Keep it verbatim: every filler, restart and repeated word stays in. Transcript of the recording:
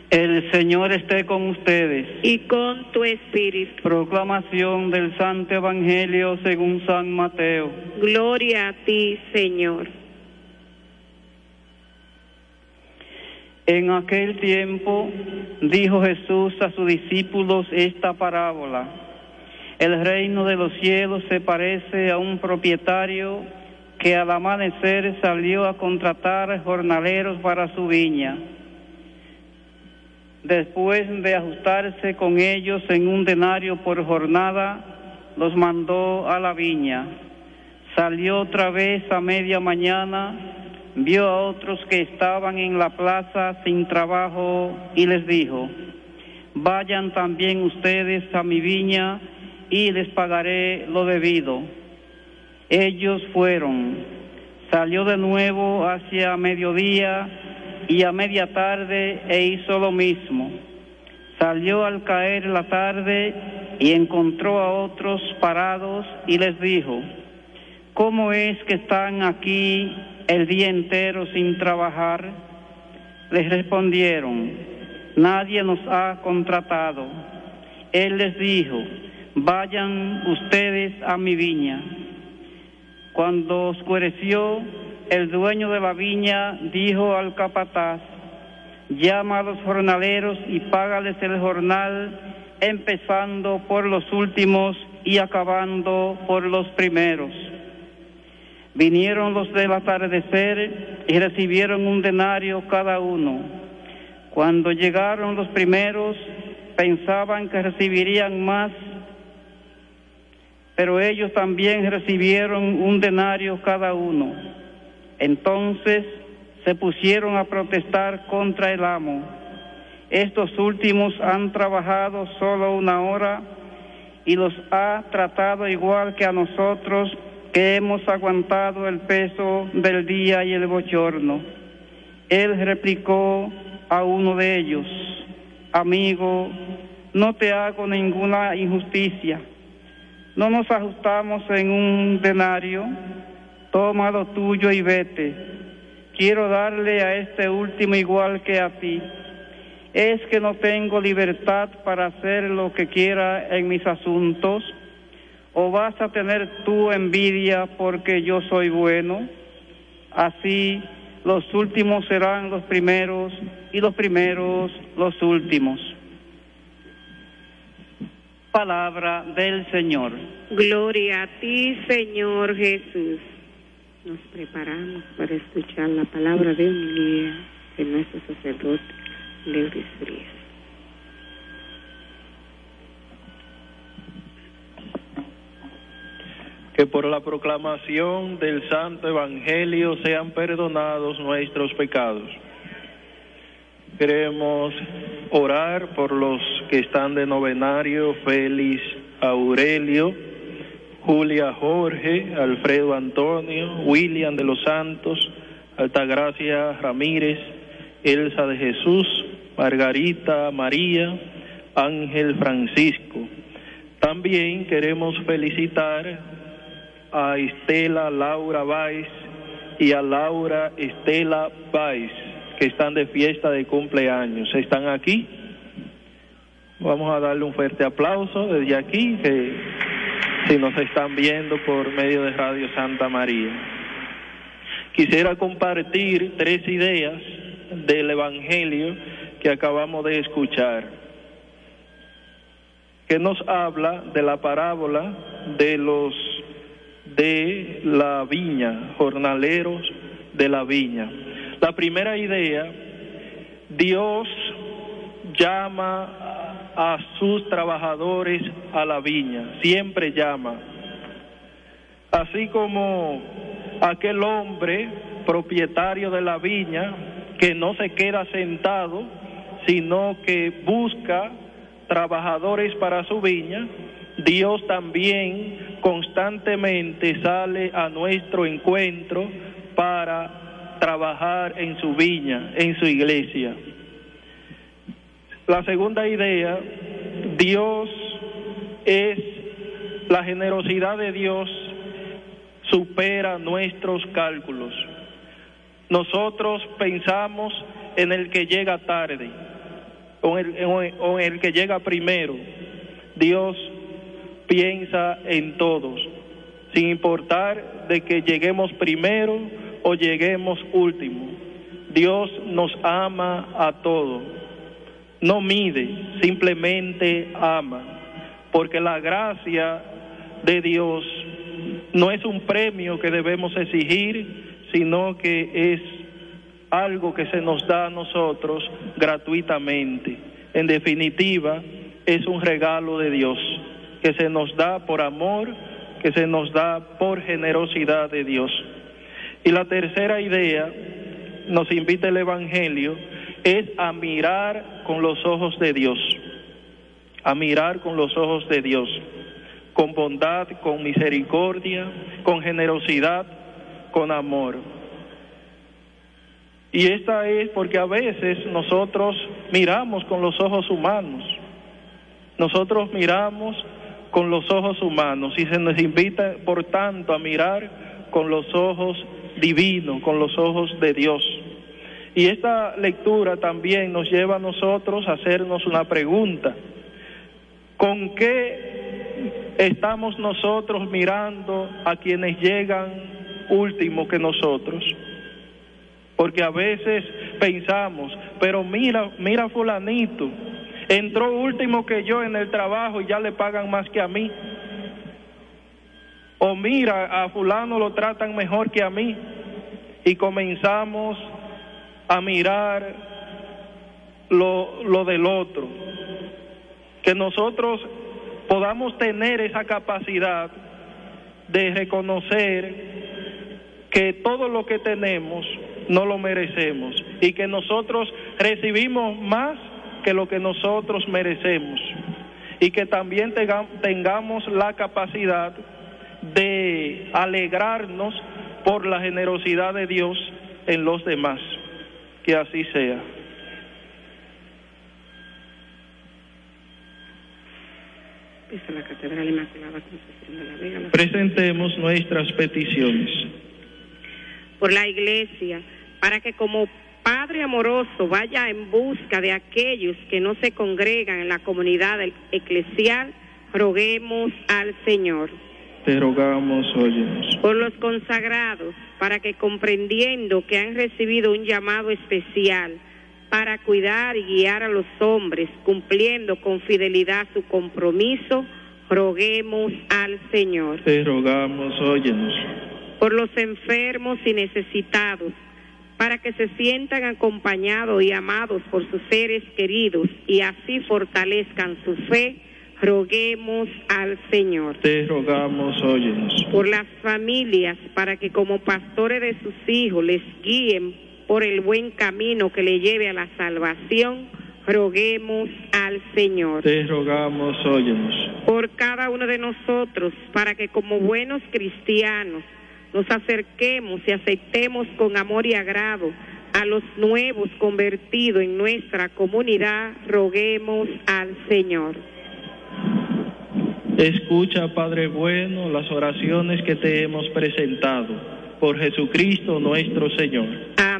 El Señor esté con ustedes. Y con tu espíritu. Proclamación del Santo Evangelio según San Mateo. Gloria a ti, Señor. En aquel tiempo dijo Jesús a sus discípulos esta parábola. El reino de los cielos se parece a un propietario que al amanecer salió a contratar jornaleros para su viña. Después de ajustarse con ellos en un denario por jornada, los mandó a la viña. Salió otra vez a media mañana, vio a otros que estaban en la plaza sin trabajo y les dijo: vayan también ustedes a mi viña y les pagaré lo debido. Ellos fueron. Salió de nuevo hacia mediodía y a media tarde e hizo lo mismo. Salió al caer la tarde y encontró a otros parados y les dijo: ¿cómo es que están aquí el día entero sin trabajar? Les respondieron: nadie nos ha contratado. Él les dijo: vayan ustedes a mi viña. Cuando oscureció, el dueño de la viña dijo al capataz: llama a los jornaleros y págales el jornal, empezando por los últimos y acabando por los primeros. Vinieron los del atardecer y recibieron un denario cada uno. Cuando llegaron los primeros, pensaban que recibirían más, pero ellos también recibieron un denario cada uno. Entonces se pusieron a protestar contra el amo. Estos últimos han trabajado solo una hora y los ha tratado igual que a nosotros, que hemos aguantado el peso del día y el bochorno. Él replicó a uno de ellos: amigo, no te hago ninguna injusticia. ¿No nos ajustamos en un denario? Toma lo tuyo y vete. Quiero darle a este último igual que a ti. ¿Es que no tengo libertad para hacer lo que quiera en mis asuntos? ¿O vas a tener tú envidia porque yo soy bueno? Así los últimos serán los primeros y los primeros los últimos. Palabra del Señor. Gloria a ti, Señor Jesús. Nos preparamos para escuchar la palabra de humildad de nuestro sacerdote, Leuris Frías. Que por la proclamación del Santo Evangelio sean perdonados nuestros pecados. Queremos orar por los que están de novenario: Félix Aurelio, Julia Jorge, Alfredo Antonio, William de los Santos, Altagracia Ramírez, Elsa de Jesús, Margarita María, Ángel Francisco. También queremos felicitar a Estela Laura Báez y a Laura Estela Báez, que están de fiesta de cumpleaños. ¿Están aquí? Vamos a darle un fuerte aplauso desde aquí, que si nos están viendo por medio de Radio Santa María. Quisiera compartir tres ideas del Evangelio que acabamos de escuchar, que nos habla de la parábola de los de la viña, jornaleros de la viña. La primera idea: Dios llama a sus trabajadores a la viña, siempre llama. Así como aquel hombre propietario de la viña, que no se queda sentado, sino que busca trabajadores para su viña, Dios también constantemente sale a nuestro encuentro para trabajar en su viña, en su iglesia. La segunda idea: Dios es, la generosidad de Dios supera nuestros cálculos. Nosotros pensamos en el que llega tarde, o el, o el que llega primero. Dios piensa en todos, sin importar de que lleguemos primero o lleguemos último. Dios nos ama a todos. No mide, simplemente ama, porque la gracia de Dios no es un premio que debemos exigir, sino que es algo que se nos da a nosotros gratuitamente. En definitiva, es un regalo de Dios, que se nos da por amor, que se nos da por generosidad de Dios. Y la tercera idea, nos invita el Evangelio, es a mirar con los ojos de Dios, a mirar con los ojos de Dios, con bondad, con misericordia, con generosidad, con amor. Y esta es porque a veces nosotros miramos con los ojos humanos, nosotros miramos con los ojos humanos y se nos invita, por tanto, a mirar con los ojos divinos, con los ojos de Dios. Y esta lectura también nos lleva a nosotros a hacernos una pregunta: ¿con qué estamos nosotros mirando a quienes llegan último que nosotros? Porque a veces pensamos, pero mira, mira fulanito, entró último que yo en el trabajo y ya le pagan más que a mí. O mira, a fulano lo tratan mejor que a mí. Y comenzamos a mirar lo, lo del otro. Que nosotros podamos tener esa capacidad de reconocer que todo lo que tenemos no lo merecemos y que nosotros recibimos más que lo que nosotros merecemos, y que también tengamos la capacidad de alegrarnos por la generosidad de Dios en los demás. Que así sea. Desde la Catedral Inmaculada Concepción de la Vega. Presentemos nuestras peticiones. Por la Iglesia, para que como Padre amoroso vaya en busca de aquellos que no se congregan en la comunidad eclesial, roguemos al Señor. Te rogamos, óyenos. Por los consagrados, para que comprendiendo que han recibido un llamado especial para cuidar y guiar a los hombres, cumpliendo con fidelidad su compromiso, roguemos al Señor. Te rogamos, óyenos. Por los enfermos y necesitados, para que se sientan acompañados y amados por sus seres queridos y así fortalezcan su fe, roguemos al Señor. Te rogamos, óyenos. Por las familias, para que como pastores de sus hijos les guíen por el buen camino que le lleve a la salvación, roguemos al Señor. Te rogamos, óyenos. Por cada uno de nosotros, para que como buenos cristianos nos acerquemos y aceptemos con amor y agrado a los nuevos convertidos en nuestra comunidad, roguemos al Señor. Escucha, Padre bueno, las oraciones que te hemos presentado. Por Jesucristo nuestro Señor. Amén.